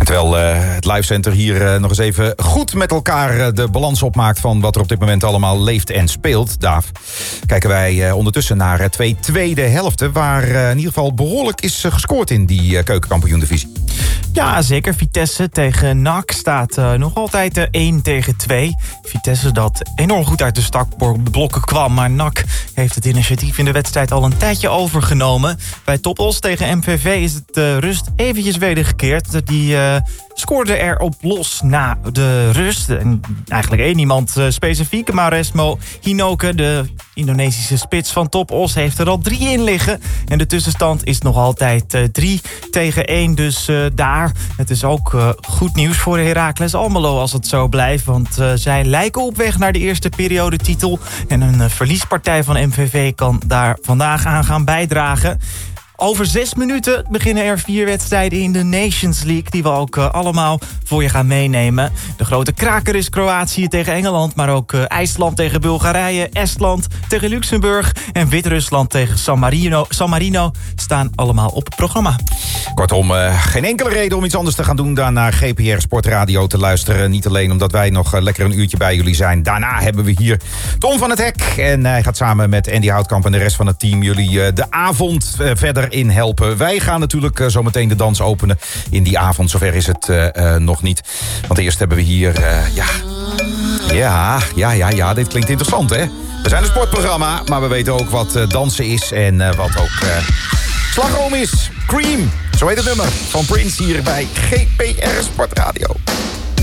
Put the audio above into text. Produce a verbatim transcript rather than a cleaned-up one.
Terwijl uh, het livecenter hier uh, nog eens even goed met elkaar uh, de balans opmaakt van wat er op dit moment allemaal leeft en speelt. Daaf, kijken wij uh, ondertussen naar uh, twee tweede helften waar uh, in ieder geval behoorlijk is uh, gescoord in die uh, keukenkampioen-divisie. Ja, zeker. Vitesse tegen N A C staat uh, nog altijd uh, één tegen twee. Vitesse dat enorm goed uit de startblokken kwam, maar N A C heeft het initiatief in de wedstrijd al een tijdje overgenomen. Bij Top Os tegen M V V is het uh, rust eventjes wedergekeerd. Die uh, scoorde er op los na de rust. En eigenlijk één iemand uh, specifiek, Mauresmo Hinoke, de Indonesische spits van Top Os, heeft er al drie in liggen. En de tussenstand is nog altijd uh, drie tegen één, dus uh, daar. Het is ook uh, goed nieuws voor Heracles Almelo als het zo blijft. Want uh, zij lijken op weg naar de eerste periodetitel. En een uh, verliespartij van M V V kan daar vandaag aan gaan bijdragen. Over zes minuten beginnen er vier wedstrijden in de Nations League, die we ook uh, allemaal voor je gaan meenemen. De grote kraker is Kroatië tegen Engeland, maar ook uh, IJsland tegen Bulgarije, Estland tegen Luxemburg en Wit-Rusland tegen San Marino, San Marino staan allemaal op het programma. Kortom, uh, geen enkele reden om iets anders te gaan doen dan naar G P R Sportradio te luisteren. Niet alleen omdat wij nog uh, lekker een uurtje bij jullie zijn. Daarna hebben we hier Tom van het Hek. En hij gaat samen met Andy Houtkamp en de rest van het team jullie uh, de avond uh, verder in helpen. Wij gaan natuurlijk uh, zometeen de dans openen in die avond. Zover is het uh, uh, nog niet. Want eerst hebben we hier... Uh, ja, ja, ja, ja, ja, dit klinkt interessant, hè? We zijn een sportprogramma, maar we weten ook wat uh, dansen is en uh, wat ook uh, slagroom is. Cream, zo heet het nummer van Prince hier bij G P R Sportradio.